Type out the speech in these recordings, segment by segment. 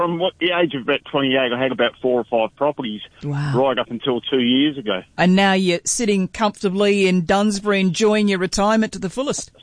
From the age of about 28, I had about 4 or 5 properties right up until 2 years ago. And now you're sitting comfortably in Dunsbury enjoying your retirement to the fullest.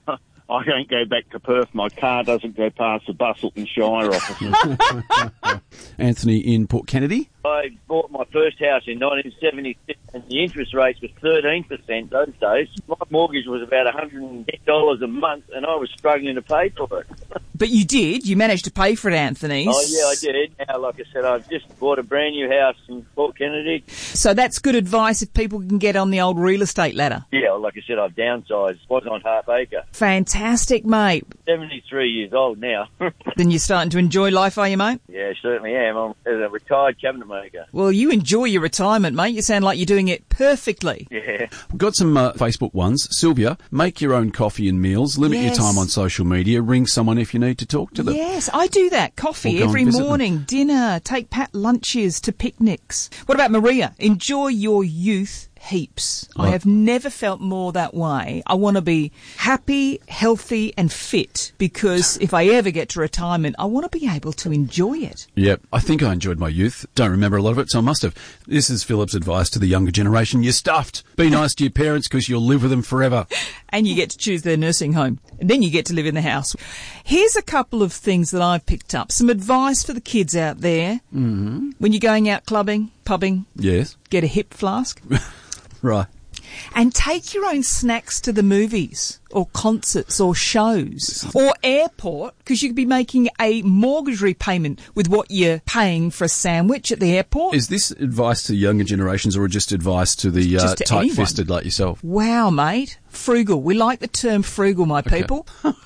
I don't go back to Perth. My car doesn't go past the Busselton Shire offices. Anthony in Port Kennedy. I bought my first house in 1976 and the interest rates was 13% those days. My mortgage was about $110 a month and I was struggling to pay for it. But you did. You managed to pay for it, Anthony. Oh, yeah, I did. Now, like I said, I've just bought a brand new house in Port Kennedy. So that's good advice if people can get on the old real estate ladder. Yeah, like I said, I've downsized. Was on half acre. Fantastic, mate. 73 years old now. Then you're starting to enjoy life, are you, mate? Yeah, certainly am. I'm a retired cabinet maker. Well, you enjoy your retirement, mate. You sound like you're doing it perfectly. Yeah. We've got some Facebook ones. Sylvia, make your own coffee and meals. Limit your time on social media. Ring someone if you need to talk to them. Yes, I do that. Coffee every morning, dinner, take pat lunches to picnics. What about Maria? Enjoy your youth heaps. I have never felt more that way. I want to be happy, healthy and fit because if I ever get to retirement, I want to be able to enjoy it. Yep. I think I enjoyed my youth. Don't remember a lot of it, so I must have. This is Philip's advice to the younger generation. You're stuffed. Be nice to your parents because you'll live with them forever. And you get to choose their nursing home. And then you get to live in the house. Here's a couple of things that I've picked up. Some advice for the kids out there. Mm-hmm. When you're going out clubbing, pubbing. Yes. Get a hip flask. Right. And take your own snacks to the movies or concerts or shows or airport because you could be making a mortgage repayment with what you're paying for a sandwich at the airport. Is this advice to younger generations or just advice to the tight-fisted like yourself? Wow, mate. Frugal. We like the term frugal, my people.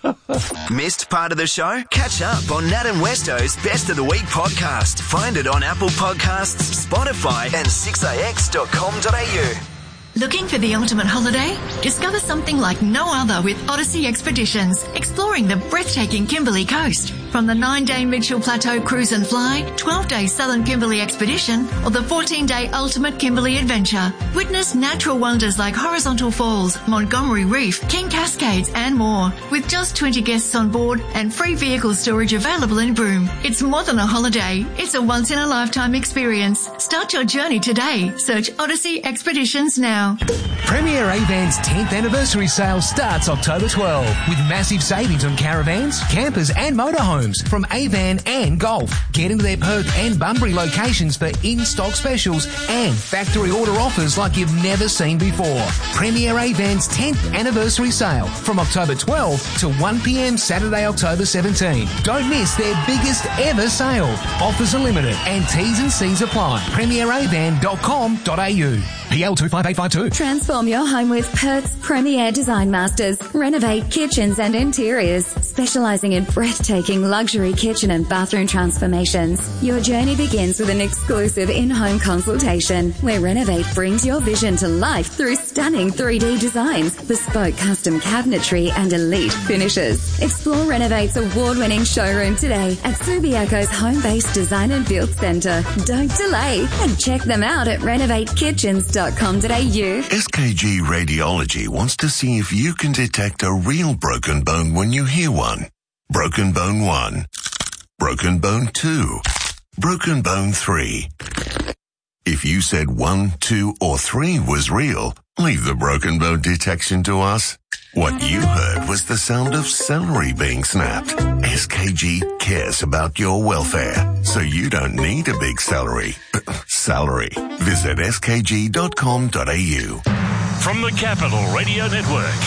Missed part of the show? Catch up on Nat and Westo's Best of the Week podcast. Find it on Apple Podcasts, Spotify and 6AX.com.au. Looking for the ultimate holiday? Discover something like no other with Odyssey Expeditions, exploring the breathtaking Kimberley coast. From the 9-day Mitchell Plateau Cruise and Fly, 12-day Southern Kimberley Expedition, or the 14-day Ultimate Kimberley Adventure. Witness natural wonders like Horizontal Falls, Montgomery Reef, King Cascades and more. With just 20 guests on board and free vehicle storage available in Broome. It's more than a holiday. It's a once-in-a-lifetime experience. Start your journey today. Search Odyssey Expeditions now. Premier Avan's 10th anniversary sale starts October 12 with massive savings on caravans, campers and motorhomes from Avan and Golf. Get into their Perth and Bunbury locations for in-stock specials and factory order offers like you've never seen before. Premier Avan's 10th anniversary sale from October 12 to 1 p.m. Saturday, October 17. Don't miss their biggest ever sale. Offers are limited and T's and C's apply. premieravan.com.au. PL 25852. Transform your home with Perth's premier design masters. Renovate kitchens and interiors, specialising in breathtaking luxury kitchen and bathroom transformations. Your journey begins with an exclusive in-home consultation where Renovate brings your vision to life through stunning 3D designs, bespoke custom cabinetry and elite finishes. Explore Renovate's award-winning showroom today at Subiaco's home-based design and build centre. Don't delay and check them out at renovatekitchens.com.au. SKG Radiology wants to see if you can detect a real broken bone when you hear one. Broken bone 1. Broken bone 2. Broken bone 3. If you said 1, 2 or 3 was real, leave the broken bone detection to us. What you heard was the sound of celery being snapped. SKG cares about your welfare, so you don't need a big salary. Visit skg.com.au. From the Capital Radio Network,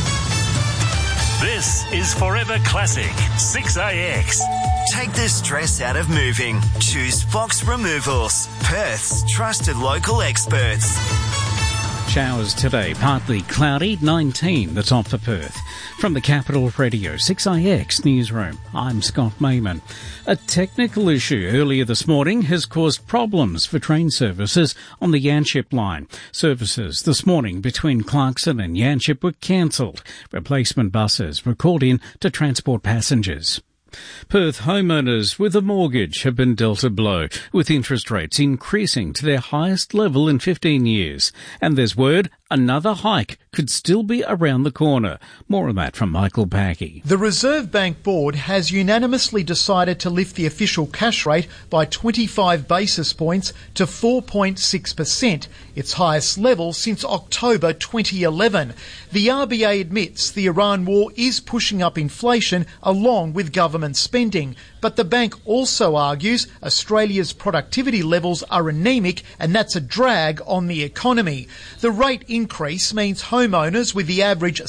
this is Forever Classic 6AX. Take the stress out of moving. Choose Fox Removals, Perth's trusted local experts. Showers today, partly cloudy, 19 the top for Perth. From the Capital Radio 6IX newsroom, I'm Scott Mayman. A technical issue earlier this morning has caused problems for train services on the Yanchep line. Services this morning between Clarkson and Yanchep were cancelled. Replacement buses were called in to transport passengers. Perth homeowners with a mortgage have been dealt a blow, with interest rates increasing to their highest level in 15 years. And there's word another hike could still be around the corner. More on that from Michael Packy. The Reserve Bank Board has unanimously decided to lift the official cash rate by 25 basis points to 4.6%, its highest level since October 2011. The RBA admits the Iran war is pushing up inflation along with government spending, but the bank also argues Australia's productivity levels are anemic and that's a drag on the economy. The rate increase means homeowners with the average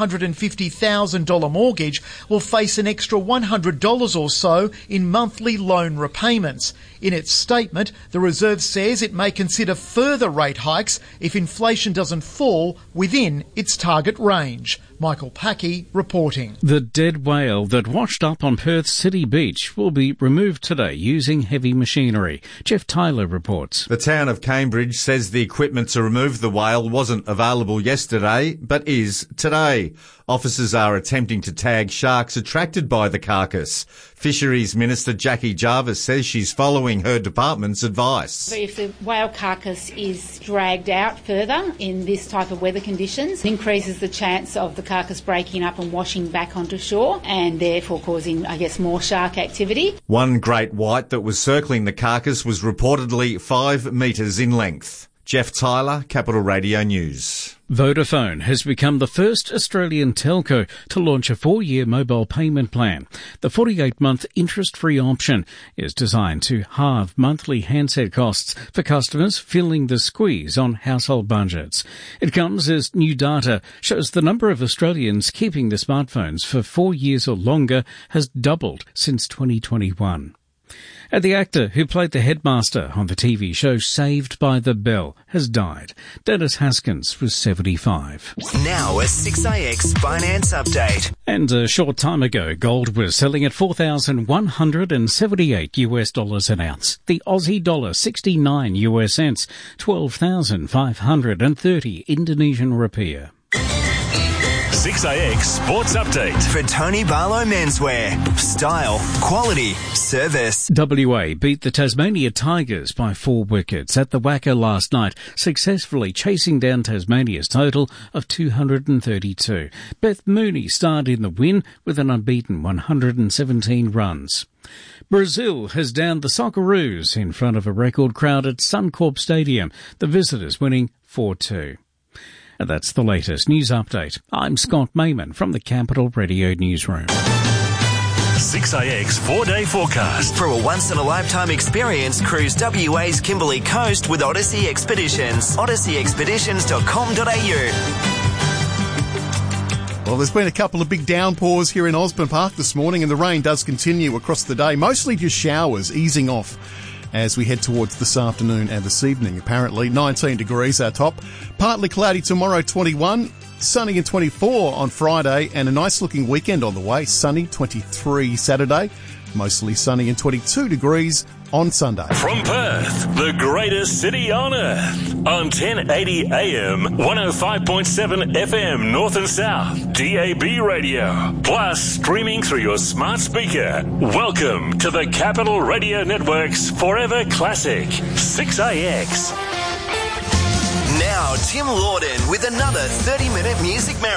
$750,000 mortgage will face an extra $100 or so in monthly loan repayments. In its statement, the Reserve says it may consider further rate hikes if inflation doesn't fall within its target range. Michael Packy reporting. The dead whale that washed up on Perth's City Beach will be removed today using heavy machinery. Jeff Tyler reports. The town of Cambridge says the equipment to remove the whale wasn't available yesterday, but is today. Officers are attempting to tag sharks attracted by the carcass. Fisheries Minister Jackie Jarvis says she's following her department's advice. If the whale carcass is dragged out further in this type of weather conditions, it increases the chance of the carcass breaking up and washing back onto shore and therefore causing, more shark activity. One great white that was circling the carcass was reportedly 5 metres in length. Jeff Tyler, Capital Radio News. Vodafone has become the first Australian telco to launch a 4-year mobile payment plan. The 48-month interest-free option is designed to halve monthly handset costs for customers feeling the squeeze on household budgets. It comes as new data shows the number of Australians keeping their smartphones for 4 years or longer has doubled since 2021. And the actor who played the headmaster on the TV show Saved by the Bell has died. Dennis Haskins was 75. Now a 6AX finance update. And a short time ago, gold was selling at $4,178 an ounce. The Aussie dollar 69 US cents, 12,530 Indonesian rupiah. 6AX Sports Update. For Tony Barlow Menswear. Style, quality, service. WA beat the Tasmania Tigers by 4 wickets at the Wacker last night, successfully chasing down Tasmania's total of 232. Beth Mooney starred in the win with an unbeaten 117 runs. Brazil has downed the Socceroos in front of a record crowd at Suncorp Stadium, the visitors winning 4-2. And that's the latest news update. I'm Scott Mayman from the Capital Radio Newsroom. 6AX 4-day forecast. For a once-in-a-lifetime experience, cruise WA's Kimberley Coast with Odyssey Expeditions. odysseyexpeditions.com.au. Well, there's been a couple of big downpours here in Osborne Park this morning, and the rain does continue across the day. Mostly just showers easing off as we head towards this afternoon and this evening. Apparently 19 degrees our top. Partly cloudy tomorrow, 21. Sunny and 24 on Friday, and a nice looking weekend on the way. Sunny, 23 Saturday. Mostly sunny and 22 degrees on Sunday. From Perth, the greatest city on earth. On 1080 AM, 105.7 FM North and South, DAB radio. Plus streaming through your smart speaker. Welcome to the Capital Radio Network's Forever Classic, 6AX. Now Tim Lawden with another 30-minute music marathon.